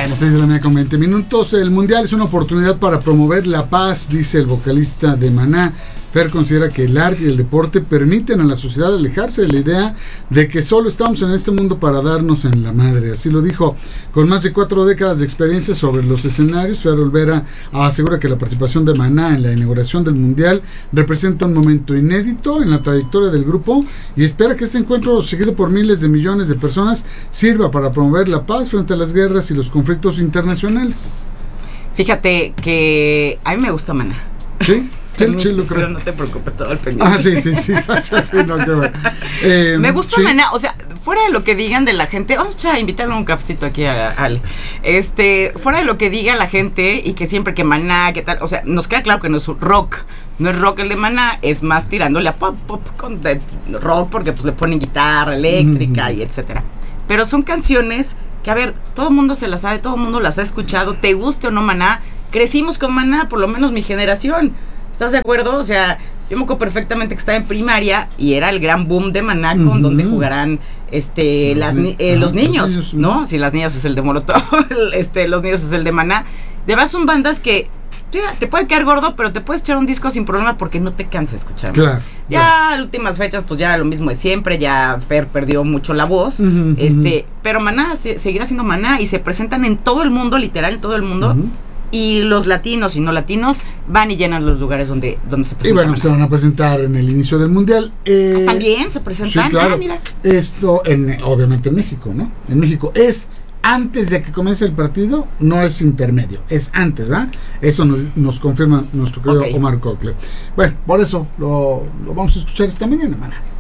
Bueno, 6:20 a.m. El Mundial es una oportunidad para promover la paz, dice el vocalista de Maná. Fer considera que el arte y el deporte permiten a la sociedad alejarse de la idea de que solo estamos en este mundo para darnos en la madre. Así lo dijo. Con más de 4 décadas de experiencia sobre los escenarios, Fer Olvera asegura que la participación de Maná en la inauguración del Mundial representa un momento inédito en la trayectoria del grupo y espera que este encuentro, seguido por miles de millones de personas, sirva para promover la paz frente a las guerras y los conflictos internacionales. Fíjate que a mí me gusta Maná. ¿Sí? Pero no te preocupes, todo el pendiente. Sí, no, me gusta sí. Maná, o sea, fuera de lo que digan de la gente, vamos a invitarle un cafecito aquí a Ale. Fuera de lo que diga la gente y que siempre que Maná, que tal, o sea, nos queda claro que no es rock. No es rock el de Maná, es más tirándole a pop con rock porque pues le ponen guitarra eléctrica y etcétera. Pero son canciones que, a ver, todo el mundo se las sabe, todo el mundo las ha escuchado, te guste o no Maná, crecimos con Maná, por lo menos mi generación. ¿Estás de acuerdo? O sea, yo me acuerdo perfectamente que estaba en primaria y era el gran boom de Maná con donde jugarán los niños, ¿no? Si las niñas es el de Molotov, los niños es el de Maná. De verdad son bandas que te puede quedar gordo, pero te puedes echar un disco sin problema porque no te cansa de escuchar. Claro. Ya en últimas fechas, pues ya era lo mismo de siempre, ya Fer perdió mucho la voz, pero Maná seguirá siendo Maná y se presentan en todo el mundo, literal, en todo el mundo. Y los latinos y no latinos van y llenan los lugares donde se presentan. Y bueno, se van a presentar en el inicio del Mundial. También se presentan. Sí, claro. Mira. Esto, obviamente en México, ¿no? En México es antes de que comience el partido, no es intermedio, es antes, ¿verdad? Eso nos confirma nuestro querido Omar Cocle. Bueno, por eso lo vamos a escuchar esta mañana, Maná.